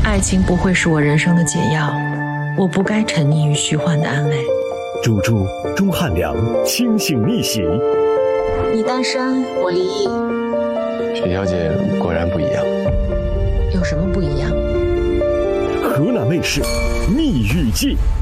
爱情不会是我人生的解药，我不该沉溺于虚幻的安慰。 猪猪钟汉良清醒逆袭。 你单身，我离异。 许小姐果然不一样。 有什么不一样？ 河南卫视《蜜语记》。